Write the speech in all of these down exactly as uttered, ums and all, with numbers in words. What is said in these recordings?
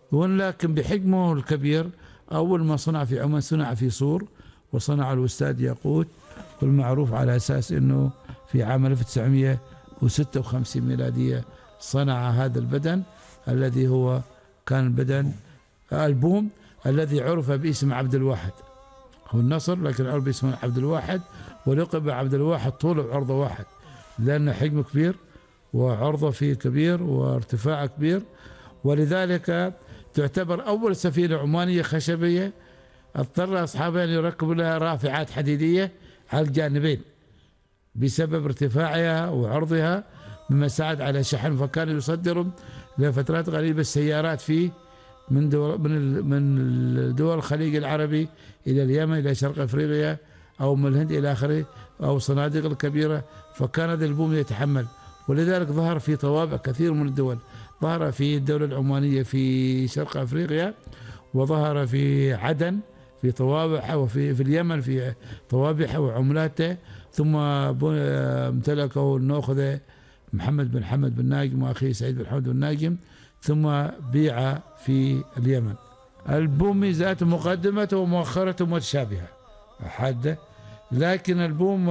ولكن بحجمه الكبير أول ما صنع في عمان صنع في صور، وصنع الأستاذ ياقوت، والمعروف على أساس أنه في عام ألف وتسعمئة وستة وخمسين ميلادية صنع هذا البدن الذي هو كان بدن البوم الذي عرف باسم عبد الواحد. هو النصر لكن عرف باسم عبد الواحد، ولقب عبد الواحد طول وعرضه واحد، لأن حجمه كبير وعرضه فيه كبير وارتفاعه كبير، ولذلك تعتبر أول سفينة عمانية خشبية اضطر أصحابها أن يركبوا لها رافعات حديدية على الجانبين بسبب ارتفاعها وعرضها، مما ساعد على شحن، فكانوا يصدروا لفترات غريبة السيارات فيه من دول من من دول الخليج العربي إلى اليمن إلى شرق أفريقيا أو من الهند إلى آخره، أو صناديق الكبيرة، فكان ذا البوم يتحمل. ولذلك ظهر في طوابع كثير من الدول، ظهر في الدولة العمانية في شرق أفريقيا، وظهر في عدن في طوابعها، وفي في اليمن في طوابعها وعملاته، ثم امتلكه النوخذة محمد بن حمد بن ناجم وأخيه سعيد بن حمد بن ناجم، ثم بيع في اليمن. البوم ميزاته مقدمته ومؤخرته متشابهة حادة، لكن البوم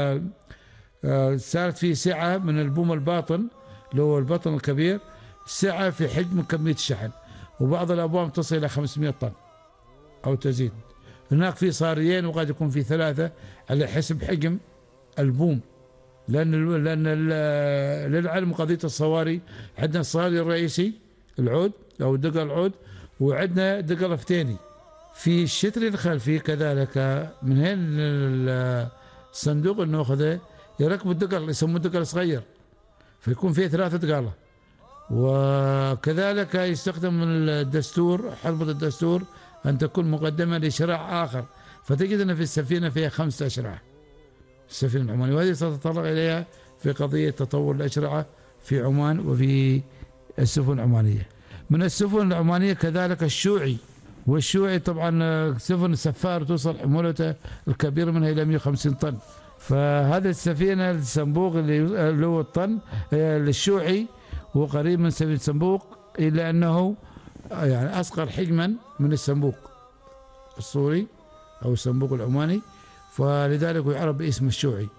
صارت فيه سعة من البوم الباطن اللي هو البطن الكبير، سعة في حجم كمية الشحن، وبعض الأبواب تصل إلى خمسمئة طن أو تزيد. هناك في صاريين وقد يكون في ثلاثة على حسب حجم البوم، لأن لأن للعلم قضية الصواري عندنا الصاري الرئيسي العود أو دقل العود، وعندنا دقل افتيني. في الشتر الخلفي كذلك من هين الصندوق النوخذة يركبوا الدقل يسموه دقل صغير، فيكون فيه ثلاثة دقالة. وكذلك يستخدم الدستور، حربة الدستور أن تكون مقدمة لشراع آخر، فتجد أن في السفينة فيها خمسة أشرعة السفينة العمانية، وهذه سنتطرق إليها في قضية تطور الأشرعة في عمان وفي السفن العمانية. من السفن العمانية كذلك الشوعي، والشوعي طبعا سفن سفار توصل حمولته الكبيرة منها إلى مئة وخمسين طن، فهذه السفينة السنبوق اللي هو الطن للشوعي هو قريب من سفينة سنبوق، إلا أنه يعني أصغر حجما من السنبوق الصوري أو السنبوق العماني، فلذلك يعرف باسم الشوعي،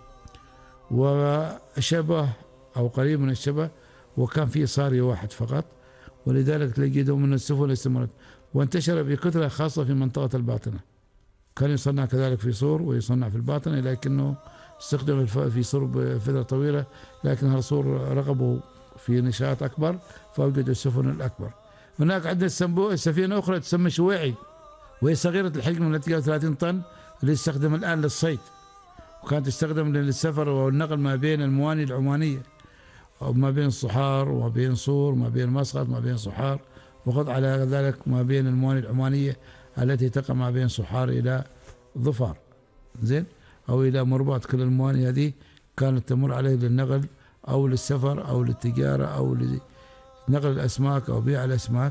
وشبه أو قريب من الشبه، وكان فيه صاري واحد فقط، ولذلك تجده من السفن استمرت وانتشر بكثرة خاصة في منطقة الباطنة. كان يصنع كذلك في صور ويصنع في الباطنة، لكنه استخدم في صور بفترة طويلة، لكن هالصور رغبوا في نشاط أكبر فوجدوا السفن الأكبر. هناك عندنا السنبوق السفينة أخرى تسمى شويعي، وهي صغيرة الحجم التي ثلاثين طن، اللي تستخدم الآن للصيد، وكانت تستخدم للسفر والنقل ما بين المواني العمانية، أو ما بين صحار وما بين صور وما بين مسقط وما بين صحار، وقد على ذلك ما بين المواني العمانية التي تقع ما بين صحار إلى ظفار زين أو إلى مرباط. كل المواني هذه كانت تمر عليه للنقل أو للسفر أو للتجارة أو لنقل الأسماك أو بيع الأسماك،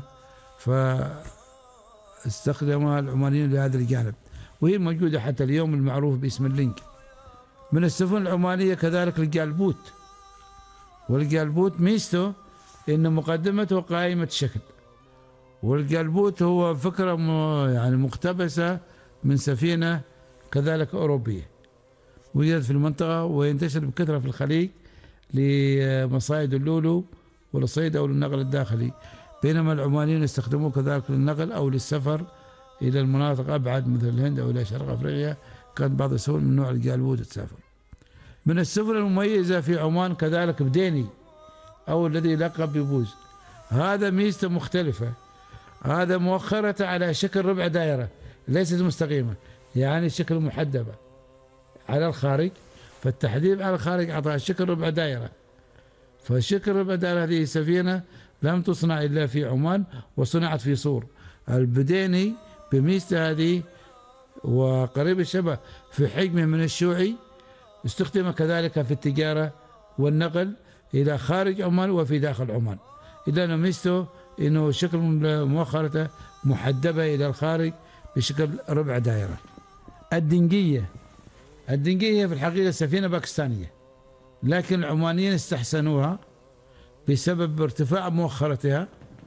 فاستخدمها العمانيين لهذا الجانب، وهي موجودة حتى اليوم المعروف باسم اللينك. من السفن العمانية كذلك الجالبوت، والجالبوت ميزته إن مقدمته قائمة الشكل، والجالبوت هو فكرة يعني مقتبسة من سفينة كذلك أوروبية وجدت في المنطقة وينتشر بكثرة في الخليج لمصايد اللولو والصيد أو للنقل الداخلي، بينما العمانيين يستخدموه كذلك للنقل أو للسفر إلى المناطق أبعد مثل الهند أو إلى شرق أفريقيا. كانت بعض السفن من نوع الجالبوت تسافر. من السفن المميزة في عمان كذلك بديني أو الذي لقب ببوز، هذا ميزته مختلفة، هذا مؤخرة على شكل ربع دائرة ليست مستقيمة، يعني شكل محدبة على الخارج، فالتحديد على الخارج أعطاها شكل ربع دائرة. فشكل ربع دائرة هذه السفينة لم تصنع إلا في عمان وصنعت في صور. البديني بميزته هذه وقريب الشبه في حجمه من الشوعي، استخدم كذلك في التجارة والنقل إلى خارج عمان وفي داخل عمان، إلا أن ميزته إنه شكل مؤخرته محدبة إلى الخارج بشكل ربع دائرة. الدنقية، الدنقية في الحقيقة سفينة باكستانية، لكن العمانيين استحسنوها بسبب ارتفاع مؤخرتها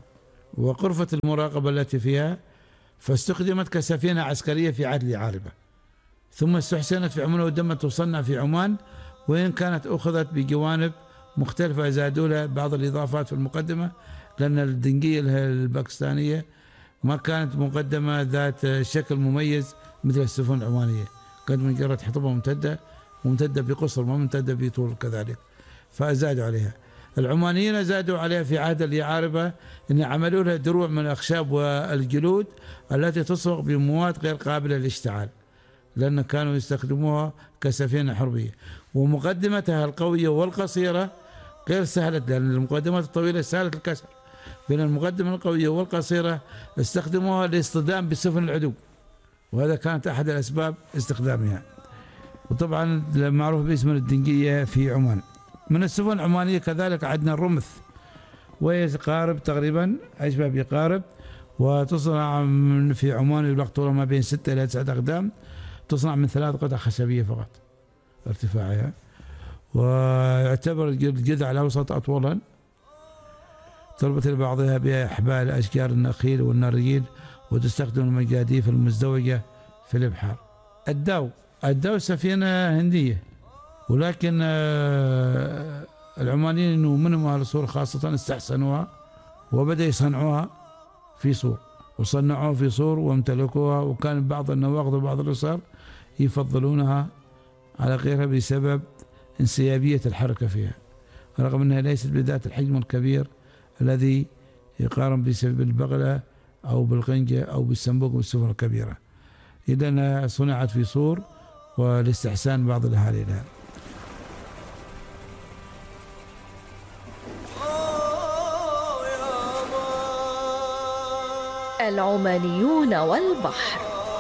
وغرفة المراقبة التي فيها، فاستخدمت كسفينة عسكرية في عهد اليعاربة، ثم استحسنت في عمان ودمت تصنع في عمان، وإن كانت أخذت بجوانب مختلفة زادوا لها بعض الإضافات في المقدمة، لأن الدنقية الباكستانية ما كانت مقدمة ذات شكل مميز مثل السفن العمانية، كانت مجرد حطبة ممتدة ممتدة بقصر ما ممتدة بطول كذلك، فزادوا عليها. العمانيين زادوا عليها في عهد اليعاربة أن عملوا لها دروع من الأخشاب والجلود التي تصبغ بمواد غير قابلة للاشتعال، لأن كانوا يستخدموها كسفينة حربية. ومقدمتها القوية والقصيرة غير سهلة، لأن المقدمات الطويلة سهلة الكسر، بين المقدمة القوية والقصيرة استخدموها لاصطدام بسفن العدو، وهذا كانت أحد الأسباب استخدامها. وطبعا معروف باسم الدنقية في عمان. من السفن العمانية كذلك عندنا الرمث، وهي قارب تقريبا أشبه بقارب، وتصنع في عمان يبلغ طولها ما بين ستة إلى تسعة أقدام، تصنع من ثلاث قطع خشبية فقط ارتفاعها، ويعتبر الجذع الأوسط أطولا، تربط لبعضها بأحبال أشجار النخيل والنريل، وتستخدم المجاديف المزدوجة في الإبحار. الداو الداو سفينة هندية، ولكن العمانيين ومنهم أهل صور خاصة استحسنوها وبدأ يصنعوها في صور، وصنعوها في صور وامتلكوها، وكان بعض النواقض وبعض الأسر يفضلونها على غيرها بسبب انسيابية الحركة فيها، رغم أنها ليست بذات الحجم الكبير الذي يقارن بسبب البغلة أو بالغنجة أو بالسنبوق والسفن الكبيرة، إلا أنها صنعت في صور ولاستحسان بعض الأهالي لها. العمانيون والبحر.